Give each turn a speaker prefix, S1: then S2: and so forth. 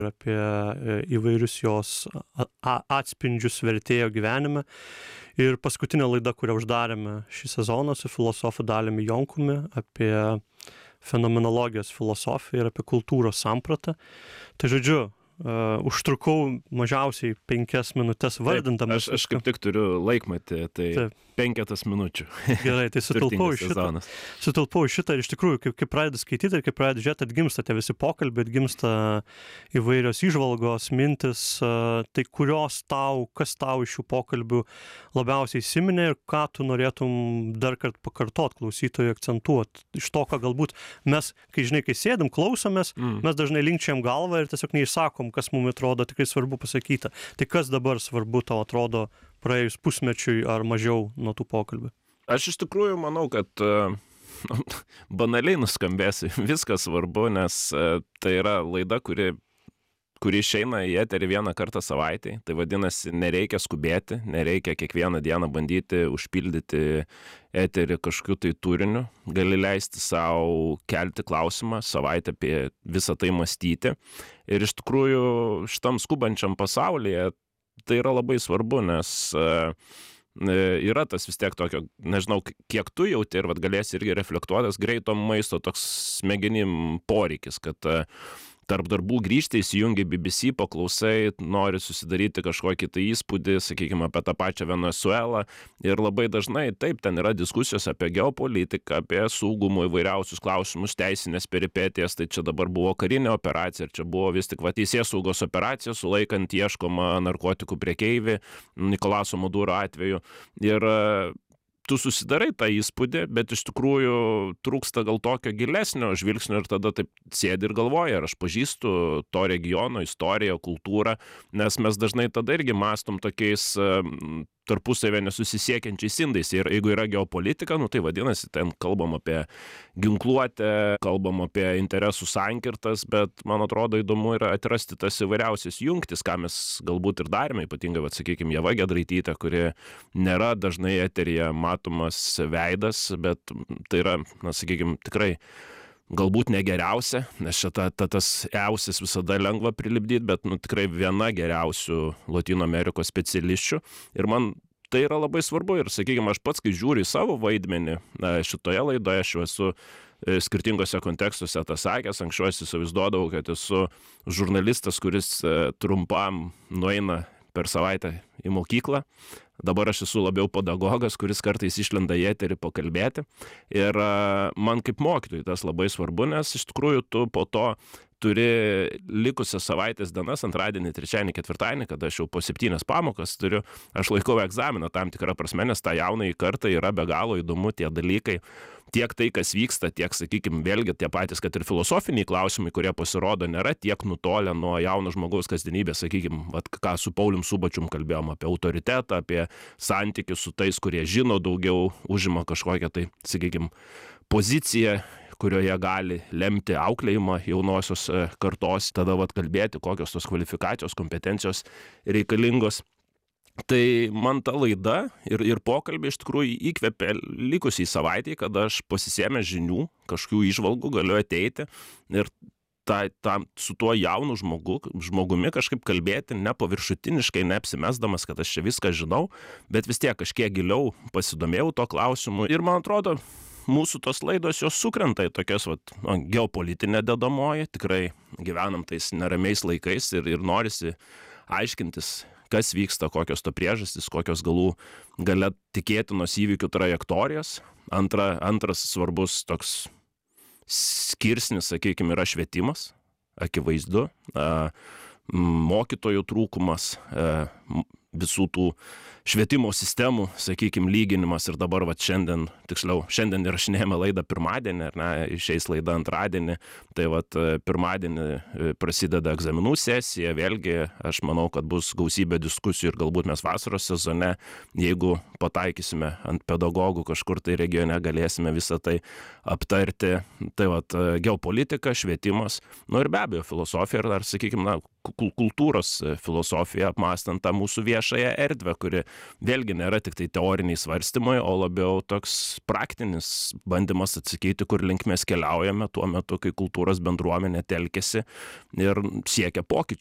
S1: apie įvairius jos atspindžius vertėjo gyvenime. Ir paskutinė laida, kurią uždarėme šį sezoną su filosofu Daliumi Jonkumi apie fenomenologijos filosofiją ir apie kultūros sampratą. Tai žodžiu, užtrukau mažiausiai 5 minutes vardindamas.
S2: Aš kaip tik turiu laikmatį, tai 5 minučių.
S1: Gerai, tai sutilpau šitą ir iš tikrųjų, kai pradedi skaityti ir kai pradedi žiūrėti, atgimsta tie visi pokalbiai, atgimsta įvairios įžvalgos, mintis, tai kas tau iš šių pokalbių labiausiai įsiminė ir ką tu norėtum dar kartą pakartot, klausytojui akcentuot. Iš to, ką galbūt mes, kai sėdim, klausomės, mes dažnai linkčiam galvą ir tiesiog neišsakom, kas mums atrodo tikrai svarbu pasakyta. Tai kas dabar svarbu tau atrodo praėjus pusmečiui ar mažiau nuo tų pokalbių?
S2: Aš iš tikrųjų manau, kad banaliai nuskambės viskas svarbu, nes tai yra laida, kuri išeina į eterį 1 kartą savaitėj. Tai vadinasi, nereikia skubėti, nereikia kiekvieną dieną bandyti užpildyti eterį kažkokiu tai turiniu. Gali leisti savo kelti klausimą, savaitę apie visą tai mąstyti. Ir iš tikrųjų šitam skubančiam pasaulyje tai yra labai svarbu, nes yra tas vis tiek tokio, nežinau, kiek tu jauti ir galėsi irgi reflektuotas greito maisto toks smegenim poreikis, kad tarp darbų grįžti, įsijungi BBC, paklausai, nori susidaryti kažkokį tai įspūdį, sakykime, apie tą pačią Venezuelą. Ir labai dažnai taip, ten yra diskusijos apie geopolitiką, apie saugumo įvairiausius klausimus, teisinės peripetijas, tai čia dabar buvo karinė operacija, ir čia buvo vis tik teisėsaugos operacija, sulaikant ieškomą narkotikų prekeivį Nikolaso Maduro atveju. Ir tu susidarai tą įspūdį, bet iš tikrųjų trūksta gal tokio gilesnio žvilgsnio ir tada taip sėdi ir galvoja, ar aš pažįstu to regiono istoriją, kultūrą, nes mes dažnai tada irgi mąstom tokiais tarpusavę nesusisiekiančiais indais. Ir jeigu yra geopolitika, tai vadinasi, ten kalbam apie ginkluotę, kalbam apie interesų sankirtas, bet man atrodo įdomu yra atrasti tas įvairiausias jungtis, ką mes galbūt ir darėme, ypatingai, sakykime, Ieva Giedraitytė, kuri nėra dažnai eteryje matomas veidas, bet tai yra, sakykime, tikrai galbūt negeriausia, nes čia tas eusis visada lengva prilipdyti, bet tikrai viena geriausių Lotynų Amerikos specialisčių. Ir man tai yra labai svarbu. Ir, sakykime, aš pats, kai žiūriu į savo vaidmenį šitoje laidoje, aš jau esu skirtingose kontekstuose tą sakęs, anksčiau įsivaizduodavau, kad esu žurnalistas, kuris trumpam nueina per savaitę į mokyklą. Dabar aš esu labiau pedagogas, kuris kartais išlenda į eterį pakalbėti. Ir man kaip mokytojui tas labai svarbu, nes iš tikrųjų tu po to turi likusias savaitės dienas, antradienį, trečiadienį, ketvirtadienį, kada aš jau po 7 pamokas turiu, aš laikau egzaminą tam tikrą prasme, nes tą jaunąjį kartą yra be galo įdomu tie dalykai, tiek tai, kas vyksta, tiek, sakykime, vėlgi tie patys, kad ir filosofiniai klausimai, kurie pasirodo, nėra tiek nutolę nuo jauno žmogaus kasdienybės, sakykime, ką su Paulium Subačium kalbėjom apie autoritetą, apie santykius su tais, kurie žino daugiau, užima kažkokią tai, sakykime, poziciją, kurioje gali lemti auklėjimą jaunosios kartos, tada kalbėti, kokios tos kvalifikacijos, kompetencijos reikalingos. Tai man ta laida ir pokalbį iš tikrųjų įkvėpė likusiai savaitėj, kada aš pasisėmęs žinių, kažkokių įžvalgų galiu ateiti ir su tuo jaunu žmogumi kažkaip kalbėti, nepaviršutiniškai, neapsimesdamas, kad aš čia viską žinau, bet vis tiek kažkiek giliau pasidomėjau to klausimu. Ir man atrodo, mūsų tos laidos jos sukrenta į tokias geopolitinė dedamoji, tikrai gyvenam tais neramiais laikais ir norisi aiškintis, kas vyksta, kokios to priežastys, kokios gale tikėtinos įvykių trajektorijos. Antras svarbus toks skirsnis, sakykime, yra švietimas, akivaizdu, mokytojų trūkumas, visų tų švietimo sistemų, sakykime, lyginimas. Ir dabar šiandien įrašinėjame laidą pirmadienį, ar ne, išeis laida antradienį, tai pirmadienį prasideda egzaminų sesija, vėlgi aš manau, kad bus gausybė diskusijų ir galbūt mes vasaros sezone, jeigu pataikysime ant pedagogų kažkur tai regione, galėsime visą tai aptarti. Tai geopolitika, švietimas, ir be abejo filosofija ir dar, sakykime, kultūros filosofiją, apmąstant tą mūsų viešąją erdvę, kuri vėlgi nėra tik tai teoriniai svarstymai, o labiau toks praktinis bandymas atsakyti, kur link mes keliaujame tuo metu, kai kultūros bendruomenė telkiasi ir siekia pokyčių.